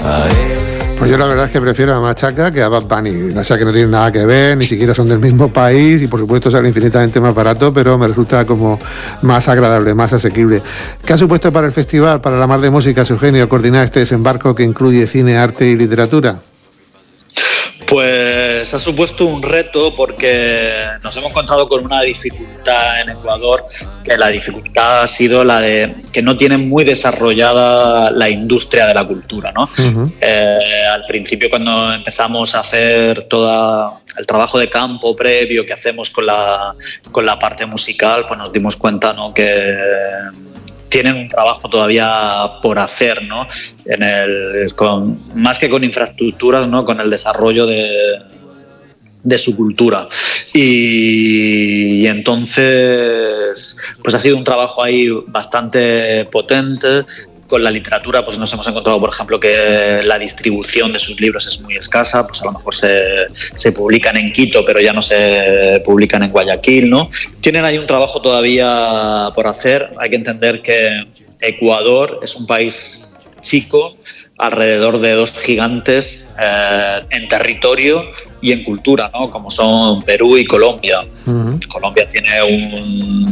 Pues yo la verdad es que prefiero a Machaca que a Bad Bunny. O sea, que no tienen nada que ver, ni siquiera son del mismo país y por supuesto sale infinitamente más barato, pero me resulta como más agradable, más asequible. ¿Qué ha supuesto para el festival, para la Mar de Música, Eugenio, coordinar este desembarco que incluye cine, arte y literatura? Pues ha supuesto un reto porque nos hemos encontrado con una dificultad en Ecuador, que la dificultad ha sido la de que no tienen muy desarrollada la industria de la cultura, ¿no? Uh-huh. Al principio, cuando empezamos a hacer todo el trabajo de campo previo que hacemos con la parte musical, pues nos dimos cuenta, ¿no?, que tienen un trabajo todavía por hacer, ¿no? Más que con infraestructuras, ¿no?, con el desarrollo de su cultura. Y entonces, pues ha sido un trabajo ahí bastante potente. Con la literatura, pues nos hemos encontrado, por ejemplo, que la distribución de sus libros es muy escasa, pues a lo mejor se publican en Quito, pero ya no se publican en Guayaquil, ¿no? Tienen ahí un trabajo todavía por hacer. Hay que entender que Ecuador es un país chico, alrededor de dos gigantes en territorio y en cultura, ¿no?, como son Perú y Colombia. Uh-huh. Colombia tiene